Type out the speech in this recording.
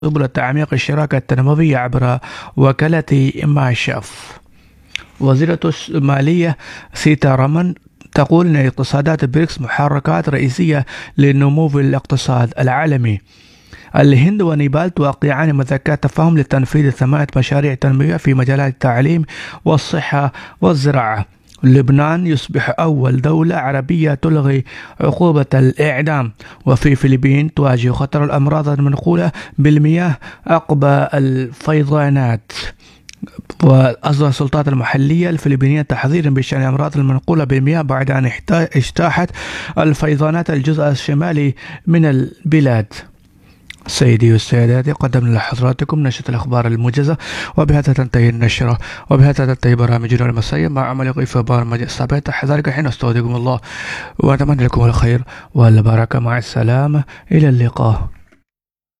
سبل تعميق الشراكة التنموية عبر وكالة ماشاف. وزيرة المالية سيتارامن تقول أن اقتصادات بريكس محركات رئيسية للنمو في الاقتصاد العالمي. الهند ونيبال توقعان مذكرات تفاهم لتنفيذ 8 مشاريع تنموية في مجالات التعليم والصحة والزراعة. لبنان يصبح أول دولة عربية تلغي عقوبة الإعدام. وفي الفلبين تواجه خطر الأمراض المنقولة بالمياه عقب الفيضانات. وأصدر السلطات المحلية الفلبينية تحذيرا بشأن الأمراض المنقولة بالمياه بعد أن اجتاحت الفيضانات الجزء الشمالي من البلاد. سيدي والسيداتي، قدمنا لحضراتكم نشرة الأخبار الموجزة، وبهذا تنتهي النشرة، وبهذا تنتهي برامجنا المسائية مع عمل في برامج السابقة. ذلك حين استودعكم الله وأتمنى لكم الخير والبركة. مع السلامة، إلى اللقاء.